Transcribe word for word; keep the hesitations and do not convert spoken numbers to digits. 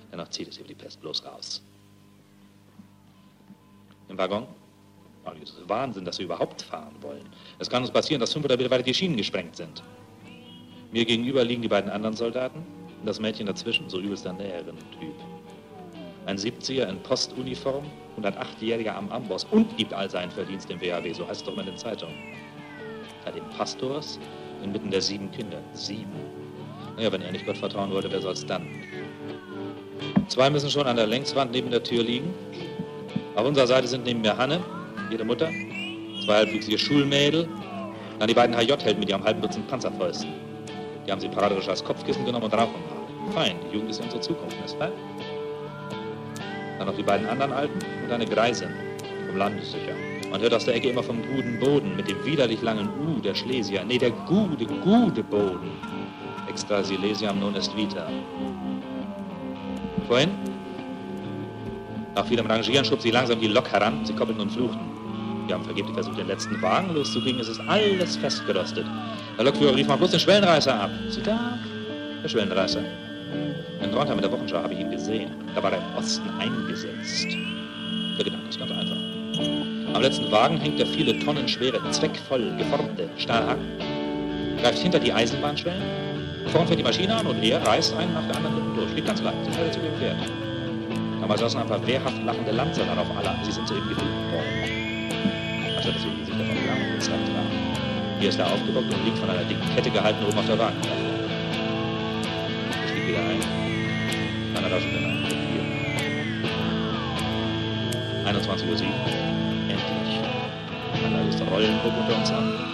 Dennoch zieht es über die Pest bloß raus. Im Waggon? Oh, das ist Wahnsinn, dass wir überhaupt fahren wollen. Es kann uns passieren, dass fünf oder weiter die Schienen gesprengt sind. Mir gegenüber liegen die beiden anderen Soldaten und das Mädchen dazwischen, so übelst der näheren Typ. Ein siebziger in Postuniform, hundertachtjähriger am Amboss und gibt all seinen Verdienst im W H W, so heißt es doch immer in den Zeitungen. Bei den Pastors inmitten der sieben Kinder. Sieben. Naja, wenn er nicht Gott vertrauen wollte, wer soll's dann? Zwei müssen schon an der Längswand neben der Tür liegen. Auf unserer Seite sind neben mir Hanne, ihre Mutter, zwei halbwüchsige Schulmädel, dann die beiden H J-Helden mit ihrem halben Dutzend Panzerfäusten. Die haben sie paraderisch als Kopfkissen genommen und rauchen. Fein, die Jugend ist unsere Zukunft, nicht wahr? Dann noch die beiden anderen Alten und eine Greisin, vom Lande sicher. Man hört aus der Ecke immer vom guten Boden mit dem widerlich langen U der Schlesier. Nee, der gute, gute Boden. Extra Silesiam non est vita. Vorhin, nach vielem Rangieren, schob sie langsam die Lok heran. Sie koppelten und fluchten. Wir haben vergeblich versucht, den letzten Wagen loszukriegen. Es ist alles festgerostet. Der Lokführer rief mal bloß den Schwellenreißer ab. Sieh da, der Schwellenreißer. In Trondheim mit der Wochenschau habe ich ihn gesehen. Da war er im Osten eingesetzt. Der Gedanke ist ganz einfach. Am letzten Wagen hängt der viele Tonnen schwere, zweckvoll geformte Stahlhang, greift hinter die Eisenbahnschwellen, vorn fährt die Maschine an und er reißt einen nach der anderen Lippen durch. Geht ganz leicht, sind alle zu dem Pferd. Damals saßen ein paar wehrhaft lachende Landser auf aller. Sie sind soeben gefilmt worden. Anstatt dass sie die Gesichter von Flammen gezeigt haben. Hier ist er aufgebockt und liegt von einer dicken Kette gehalten oben auf der Wagenplatte. Er stieg wieder ein. Einer rauscht in einen. einundzwanzig Uhr sieben. Endlich. Ein leises Rollen hob unter uns an.